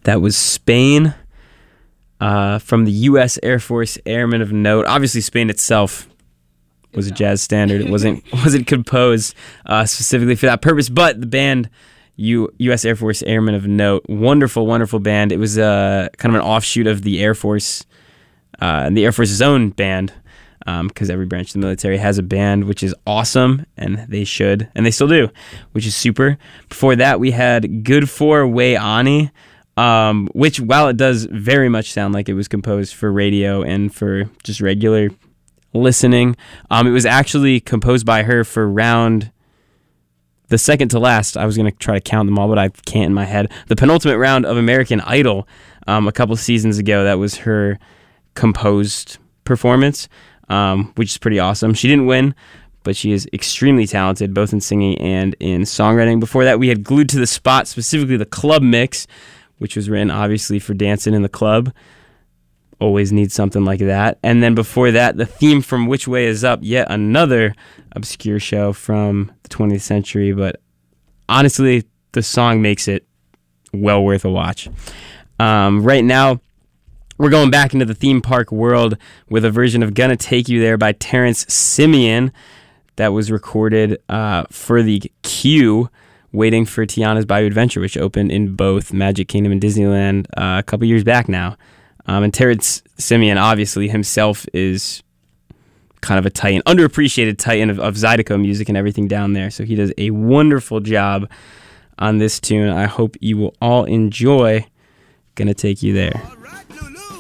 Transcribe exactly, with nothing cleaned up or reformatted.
That was Spain uh, from the U S Air Force Airmen of Note. Obviously, Spain itself was a jazz standard. It wasn't wasn't composed uh, specifically for that purpose, but the band U, U.S. Air Force Airmen of Note, wonderful, wonderful band. It was uh, kind of an offshoot of the Air Force, uh, the Air Force's own band, because um, every branch of the military has a band, which is awesome, and they should, and they still do, which is super. Before that, we had Good For Way Ani, um, which, while it does very much sound like it was composed for radio and for just regular listening, um, it was actually composed by her for round... The second to last, I was going to try to count them all, but I can't in my head. The penultimate round of American Idol um, a couple seasons ago, that was her composed performance, um, which is pretty awesome. She didn't win, but she is extremely talented, both in singing and in songwriting. Before that, we had Glued to the Spot, specifically the club mix, which was written, obviously, for dancing in the club. Always need something like that. And then before that, the theme from Which Way Is Up, yet another obscure show from the twentieth century, but honestly, the song makes it well worth a watch. Um, right now, we're going back into the theme park world with a version of Gonna Take You There by Terrence Simeon that was recorded uh, for the queue waiting for Tiana's Bayou Adventure, which opened in both Magic Kingdom and Disneyland uh, a couple years back now. Um, and Terrence Simeon, obviously, himself is kind of a titan, underappreciated titan of, of Zydeco music and everything down there. So he does a wonderful job on this tune. I hope you will all enjoy Gonna Take You There. All right.